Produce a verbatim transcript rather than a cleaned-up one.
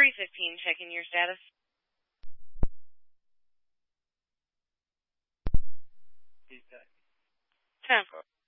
three fifteen, checking your status. He's dead. ten four.